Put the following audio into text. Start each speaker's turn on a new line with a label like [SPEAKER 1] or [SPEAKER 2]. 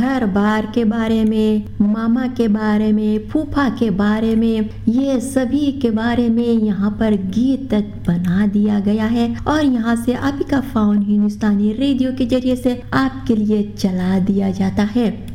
[SPEAKER 1] घर बार के बारे में, मामा के बारे में, फूफा के बारे में, ये सभी के बारे में यहाँ पर गीत तक बना दिया गया है और यहाँ से आपका फोन हिंदुस्तानी रेडियो के जरिए से आपके लिए चला दिया जाता है।